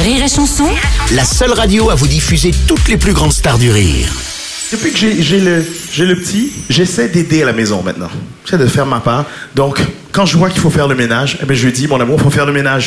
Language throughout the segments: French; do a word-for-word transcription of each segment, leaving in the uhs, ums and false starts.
Rire et Chanson, La seule radio à vous diffuser toutes les plus grandes stars du rire. Depuis que j'ai, j'ai, le, j'ai le petit, j'essaie d'aider à la maison maintenant. J'essaie de faire ma part. Donc, quand je vois qu'il faut faire le ménage, eh bien, je lui dis, mon amour, il faut faire le ménage.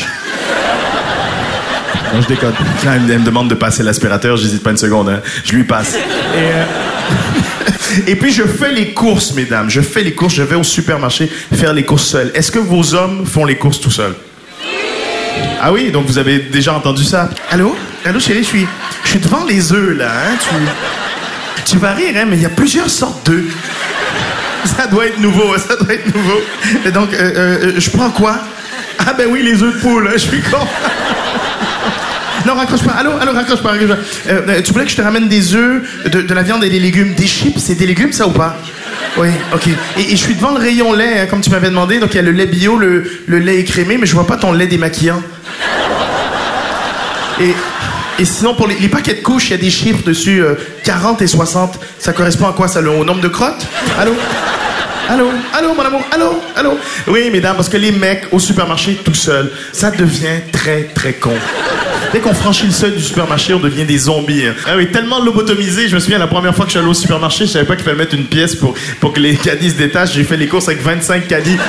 Non, je déconne. Quand elle me demande de passer l'aspirateur, j'hésite pas une seconde. Hein. Je lui passe. Et, euh... Et puis, je fais les courses, mesdames. Je fais les courses. Je vais au supermarché faire les courses seul. Est-ce que vos hommes font les courses tout seuls? Ah oui, donc vous avez déjà entendu ça. Allô? Allô, chérie, je suis, je suis devant les œufs, là. Hein? Tu, tu vas rire, hein, mais il y a plusieurs sortes d'œufs. Ça doit être nouveau, ça doit être nouveau. Et donc, euh, euh, je prends quoi? Ah ben oui, les œufs de poule, je suis con. Non, raccroche pas. Allô, allô, raccroche pas. Raccroche pas. Euh, tu voulais que je te ramène des œufs, de, de la viande et des légumes. Des chips, c'est des légumes, ça ou pas? Oui, ok. Et, et je suis devant le rayon lait, hein, comme tu m'avais demandé. Donc, il y a le lait bio, le, le lait écrémé, mais je vois pas ton lait démaquillant. Et, et sinon, pour les, les paquets de couches, il y a des chiffres dessus, euh, quarante et soixante. Ça correspond à quoi, ça, le, au nombre de crottes? Allô? Allô? Allô, mon amour? Allô? Allô? Oui, mesdames, parce que les mecs au supermarché tout seuls, ça devient très, très con. Dès qu'on franchit le seuil du supermarché, on devient des zombies. Hein. Ah oui, tellement lobotomisé, je me souviens, la première fois que je suis allé au supermarché, je savais pas qu'il fallait mettre une pièce pour, pour que les caddies se détachent. J'ai fait les courses avec vingt-cinq caddies.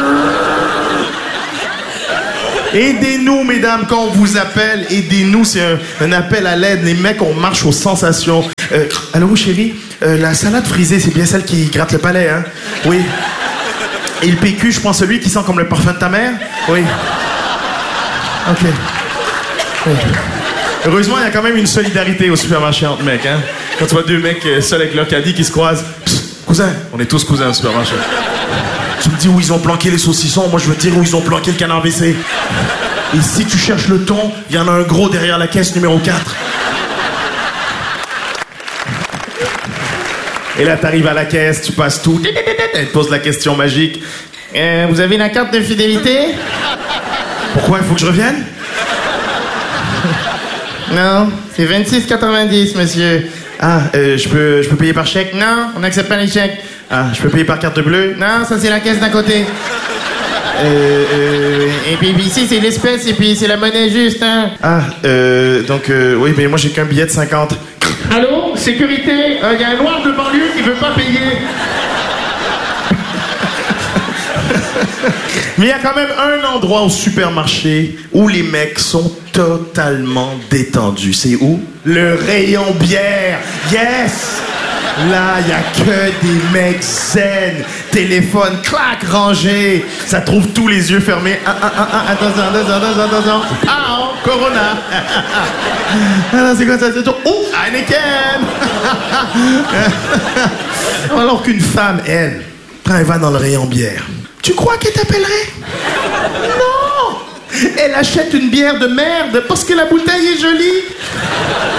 Aidez-nous, mesdames, quand on vous appelle. Aidez-nous, c'est un, un appel à l'aide. Les mecs, on marche aux sensations. Euh, allô, chérie? Euh, la salade frisée, c'est bien celle qui gratte le palais, hein? Oui. Et le P Q, je prends celui qui sent comme le parfum de ta mère? Oui. OK. Oui. Heureusement, il y a quand même une solidarité au supermarché entre mecs, hein? Quand tu vois deux mecs seuls avec leur caddie qui se croisent. Psst, cousin, on est tous cousins au supermarché. Tu me dis où ils ont planqué les saucissons, moi je veux te dire où ils ont planqué le canard W C. Et si tu cherches le thon, il y en a un gros derrière la caisse numéro quatre. Et là, t'arrives à la caisse, tu passes tout. Elle te pose la question magique. Euh, vous avez la carte de fidélité? Pourquoi, il faut que je revienne? Non, c'est vingt-six quatre-vingt-dix, monsieur. Ah, euh, je peux, je peux payer par chèque? Non, on n'accepte pas les chèques. Ah, je peux payer par carte bleue? Non, ça c'est la caisse d'à côté. Euh, euh, et puis, puis ici c'est l'espèce et puis c'est la monnaie juste, hein. Ah, euh, donc, euh, oui, mais moi j'ai qu'un billet de cinquante. Allô? Sécurité? Il euh, y a un noir de banlieue qui veut pas payer. Mais il y a quand même un endroit au supermarché où les mecs sont totalement détendus. C'est où? Le rayon bière. Yes! Là, il n'y a que des mecs zen. Téléphone, clac, rangé. Ça trouve tous les yeux fermés. Ah, ah, ah, ah, attention, attention, attention, attention. Ah, oh, Corona. Ah, non, c'est quoi ça? C'est tout. Oh, Heineken. Alors qu'une femme, elle, quand elle va dans le rayon bière, tu crois qu'elle t'appellerait? Non! Elle achète une bière de merde parce que la bouteille est jolie.